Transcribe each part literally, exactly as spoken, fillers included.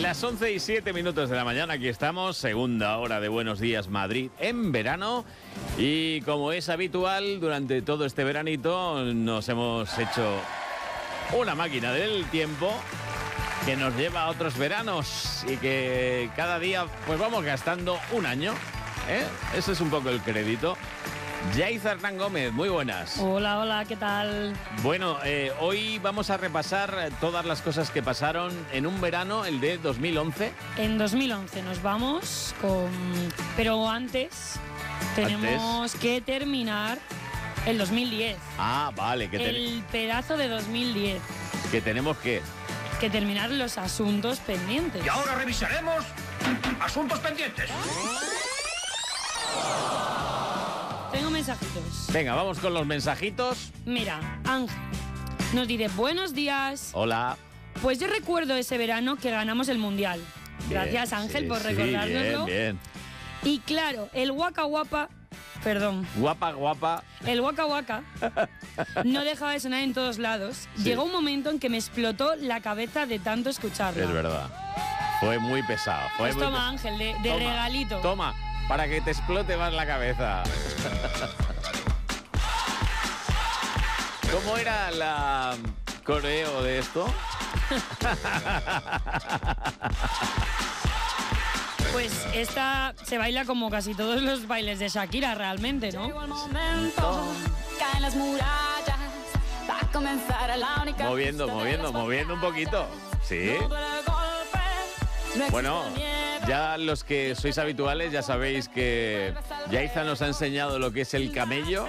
Las once y siete minutos de la mañana, aquí estamos, segunda hora de Buenos Días Madrid en verano. Y como es habitual, durante todo este veranito nos hemos hecho una máquina del tiempo que nos lleva a otros veranos y que cada día pues vamos gastando un año, ¿eh? Ese es un poco el crédito. Yaiza Hernán Gómez, muy buenas. Hola, hola, ¿qué tal? Bueno, eh, hoy vamos a repasar todas las cosas que pasaron en un verano, el de dos mil once. En dos mil once nos vamos con... Pero antes tenemos ¿Antes? que terminar el dos mil diez. Ah, vale. Que ten... El pedazo de dos mil diez. Que tenemos que... Que terminar los asuntos pendientes. Y ahora revisaremos asuntos pendientes. Tengo mensajitos. Venga, vamos con los mensajitos. Mira, Ángel nos dice, buenos días. Hola. Pues yo recuerdo ese verano que ganamos el Mundial. Bien, Gracias, Ángel, sí, por sí, recordárnoslo. Bien, bien. Y claro, el Waka Wapa, perdón. Guapa, guapa. El Waka Waka no dejaba de sonar en todos lados. Sí. Llegó un momento en que me explotó la cabeza de tanto escucharlo. Es verdad. Fue muy pesado. Fue Pues muy toma, pesado. Ángel, de, de Toma, regalito. Toma, para que te explote más la cabeza. ¿Cómo era la coreo de esto? Pues esta se baila como casi todos los bailes de Shakira realmente, ¿no? Llegó el momento, caen las murallas, va a comenzar la única Moviendo, fiesta de moviendo, las moviendo un poquito. Sí. No duele el golpe, no existe Bueno, miedo. ya los que sois habituales ya sabéis que Yaiza nos ha enseñado lo que es el camello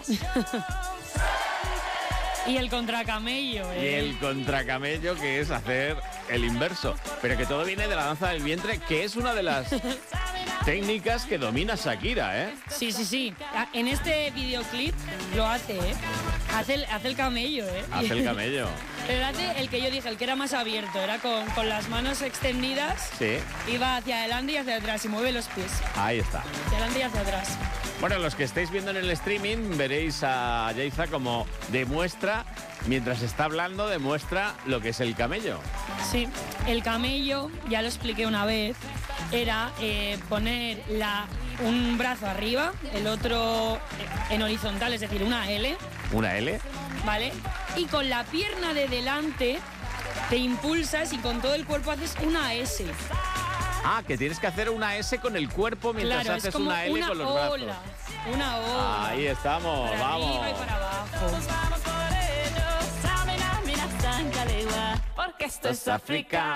Y el contracamello, y ¿eh? el contracamello, que es hacer el inverso. Pero que todo viene de la danza del vientre, que es una de las técnicas que domina Shakira, ¿eh? Sí, sí, sí. En este videoclip lo hace, ¿eh? Hace el, hace el camello, ¿eh? Hace el camello. Pero hace el que yo dije, el que era más abierto, era con, con las manos extendidas, Sí, iba hacia adelante y hacia atrás y mueve los pies, ahí está. hacia adelante y hacia atrás. Bueno, los que estáis viendo en el streaming veréis a Yaiza como demuestra, mientras está hablando, demuestra lo que es el camello. Sí, el camello, ya lo expliqué una vez, era eh, poner la, un brazo arriba, el otro en horizontal, es decir, una L, Una L. ¿vale? Y con la pierna de delante te impulsas y con todo el cuerpo haces una S. Ah, que tienes que hacer una S con el cuerpo mientras Claro, haces es como una L una con los ola, brazos. una ola. Ahí estamos, para vamos. arriba y para abajo. Vamos por ellos, Samina, mira, Sangalegua, porque esto es África.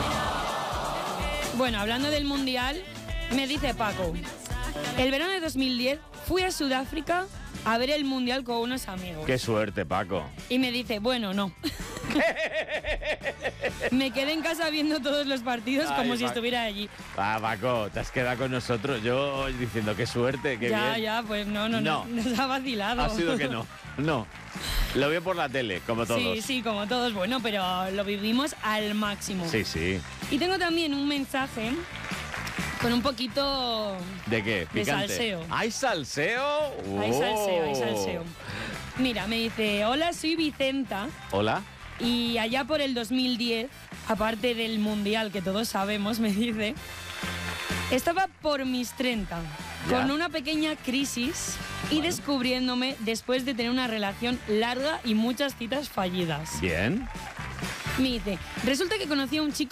Bueno, hablando del Mundial, me dice Paco, el verano de dos mil diez fui a Sudáfrica a ver el Mundial con unos amigos. Qué suerte, Paco. Y me dice, bueno, no. Me quedé en casa viendo todos los partidos Ay, como si Paco. estuviera allí. Ah, Paco, te has quedado con nosotros. Yo diciendo qué suerte, qué ya, bien. ya, pues no, no, no, No. nos ha vacilado. Ha sido que no. No. Lo veo por la tele, como todos. Sí, sí, como todos, bueno, pero lo vivimos al máximo. Sí, sí. Y tengo también un mensaje con un poquito... ¿De qué? De Picante. salseo. ¿Hay salseo? Hay salseo, hay Oh. salseo. Mira, me dice, hola, soy Vicenta. Hola. Y allá por el dos mil diez, aparte del Mundial, que todos sabemos, me dice, estaba por mis treinta, Ya. con una pequeña crisis y descubriéndome después de tener una relación larga y muchas citas fallidas. Bien. Me dice, resulta que conocí a un chico